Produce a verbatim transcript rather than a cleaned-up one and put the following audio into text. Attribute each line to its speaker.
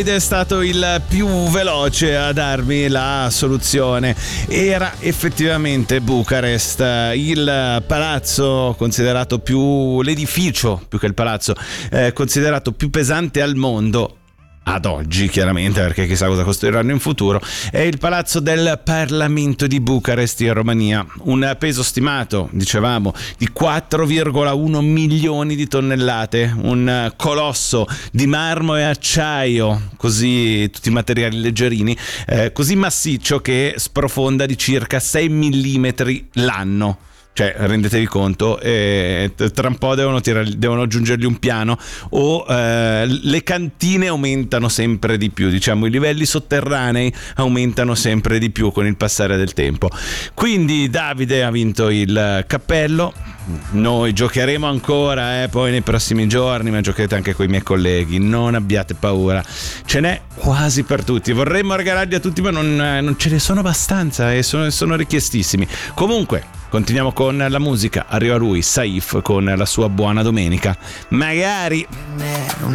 Speaker 1: È stato il più veloce a darmi la soluzione. Era effettivamente Bucarest, il palazzo considerato più, l'edificio più che il palazzo, eh, considerato più pesante al mondo ad oggi, chiaramente, perché chissà cosa costruiranno in futuro. È il palazzo del Parlamento di Bucarest in Romania, un peso stimato, dicevamo, di quattro virgola uno milioni di tonnellate, un colosso di marmo e acciaio, così tutti materiali leggerini, eh, così massiccio che sprofonda di circa sei millimetri l'anno. Cioè, rendetevi conto, eh, tra un po' devono, tirare, devono aggiungergli un piano o eh, le cantine aumentano sempre di più, diciamo i livelli sotterranei aumentano sempre di più con il passare del tempo. Quindi Davide ha vinto il cappello, noi giocheremo ancora eh, poi nei prossimi giorni, ma giocherete anche con i miei colleghi, non abbiate paura, ce n'è quasi per tutti, vorremmo regalarli a tutti ma non, non ce ne sono abbastanza e sono, sono richiestissimi. Comunque continuiamo con la musica, arriva lui, Saif, con la sua Buona Domenica. Magari